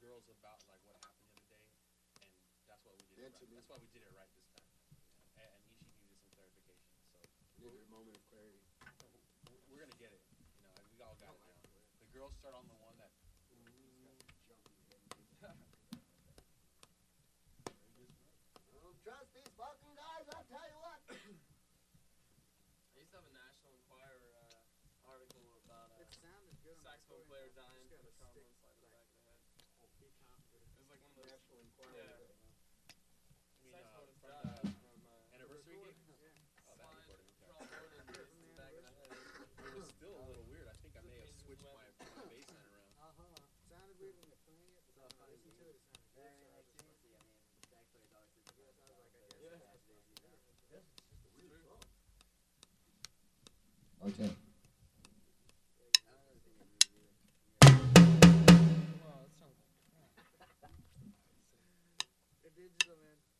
girls about like what happened the other day, and that's why we did it right. That's why we did it right this time. And Ishi needed some clarification, so needed a moment of clarity. We're gonna get it. We all got it now. The girls start on the one that. Don't trust these fucking guys, I'll tell you what. I used to have a National Enquirer article about saxophone player dying from a trombone slide to the back of the head. It was like one of those National Enquirer. Yeah. Saxophonist From anniversary gig? Oh, that recording. Okay. trombone and bass in the back of the head. It was still a little weird. I think I may have switched my bass line around. Sounded weird when you're playing it, but when I listened to it, it sounded good. Seriously, I mean, sax players always think Yeah, about so I was like, I yeah. guess that's As it is, you know. Yes, it's just a weird song. Okay. I don't really think it's really weird. Wow, that sounds like crap. They're digital, man.